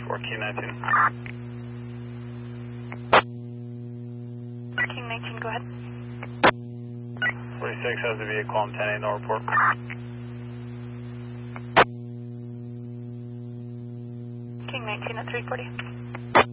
for King 19. King 19, go ahead. 46 has the vehicle on 10-8, no report. King 19 at 340.